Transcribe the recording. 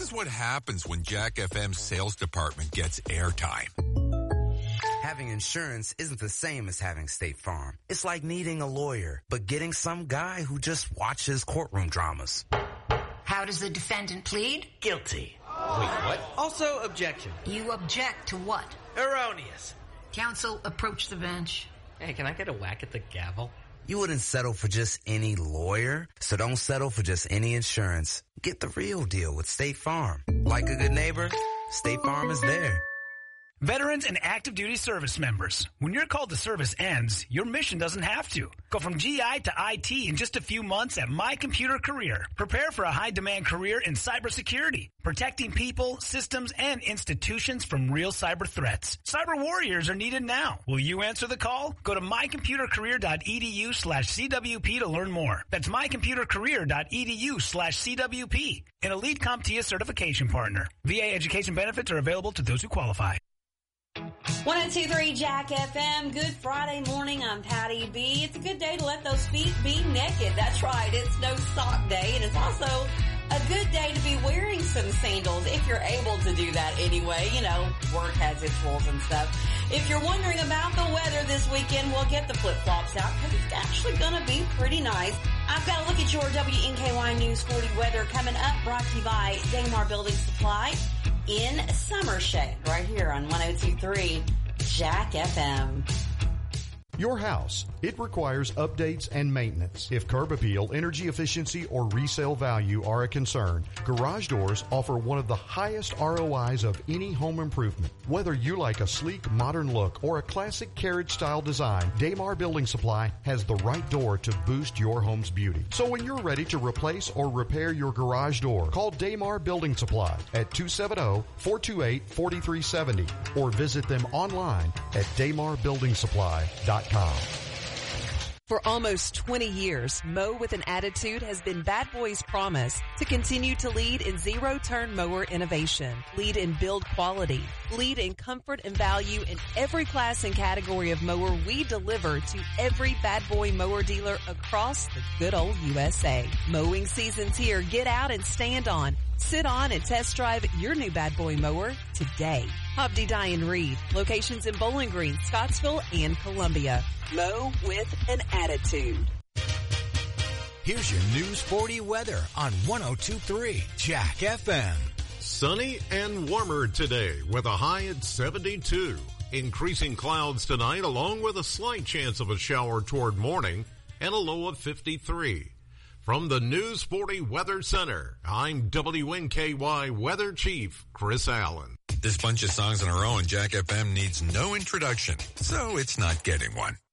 is what happens when Jack FM's sales department gets airtime. Having insurance isn't the same as having State Farm. It's like needing a lawyer, but getting some guy who just watches courtroom dramas. How does the defendant plead? Guilty. Wait, what? Also, objection. You object to what? Erroneous. Counsel, approach the bench. Hey, can I get a whack at the gavel? You wouldn't settle for just any lawyer, so don't settle for just any insurance. Get the real deal with State Farm. Like a good neighbor, State Farm is there. Veterans and active duty service members, when your call to service ends, your mission doesn't have to. Go from GI to IT in just a few months at My Computer Career. Prepare for a high-demand career in cybersecurity, protecting people, systems, and institutions from real cyber threats. Cyber warriors are needed now. Will you answer the call? Go to mycomputercareer.edu/CWP to learn more. That's mycomputercareer.edu/CWP. An elite CompTIA certification partner. VA education benefits are available to those who qualify. 102.3 Jack FM. Good Friday morning. I'm Patty B. It's a good day to let those feet be naked. That's right. It's no sock day. And it's also a good day to be wearing some sandals if you're able to do that anyway. You know, work has its rules and stuff. If you're wondering about the weather this weekend, we'll get the flip-flops out because it's actually going to be pretty nice. I've got a look at your WNKY News 40 weather coming up, brought to you by Damar Building Supply in Summer Shade, right here on 102.3 Jack FM. Your house, it requires updates and maintenance. If curb appeal, energy efficiency, or resale value are a concern, Garage Doors offer one of the highest ROIs of any home improvement. Whether you like a sleek, modern look or a classic carriage-style design, Damar Building Supply has the right door to boost your home's beauty. So when you're ready to replace or repair your garage door, call Damar Building Supply at 270-428-4370 or visit them online at damarbuildingsupply.com. For almost 20 years, Mow with an Attitude has been Bad Boy's promise to continue to lead in zero-turn mower innovation, lead in build quality, lead in comfort and value in every class and category of mower we deliver to every Bad Boy mower dealer across the good old USA. Mowing season's here. Get out and stand on. Sit on and test drive your new Bad Boy mower today. Hobdy Dye & Reed. Locations in Bowling Green, Scottsville, and Columbia. Mow with an Attitude. Here's your News 40 weather on 102.3 Jack FM. Sunny and warmer today with a high at 72. Increasing clouds tonight along with a slight chance of a shower toward morning and a low of 53. From the News 40 Weather Center, I'm WNKY Weather Chief Chris Allen. This bunch of songs on our own, Jack FM needs no introduction, so it's not getting one.